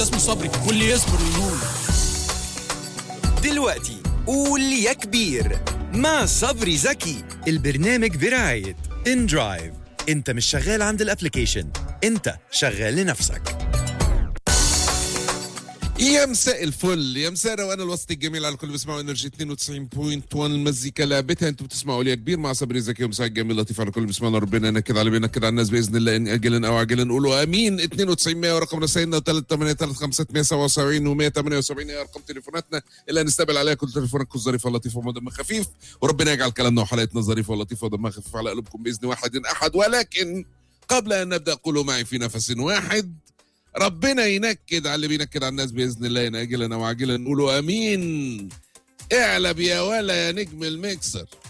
اسمه صبري واللي يصبر ينول. دلوقتي قول يا كبير مع صبري زكي. البرنامج برعاية ان درايف. انت مش شغال عند الابليكيشن، انت شغال لنفسك. يا مساء الفل، يا مساء روقان الوسط الجميل على الكل بيسمعوا انرجي 92.1 المزيكا لعبتها. انتوا بتسمعوا ليا كبير مع صبري زكي ومساء الجميل لطيف على الكل بيسمعنا. ربنا ينكد على بينكد على الناس باذن الله ان اجلا او عاجلا. نقولوا امين. 9200 ورقم رسائلنا، و383 و178 هي ارقام تليفوناتنا اللي هنستقبل عليها كل تليفوناتكم الظريفه اللطيفه ودم خفيف. وربنا يجعل كلامنا وحلقتنا ظريفه ولطيفه ودم خفيف على قلوبكم باذن واحد احد. ولكن قبل ان نبدا قولوا معي في نفس واحد: ربنا ينكد على اللي بينكد على الناس باذن الله ان اجلا او عاجلا. نقولوا امين. اعلب يا ولا يا نجم المكسر.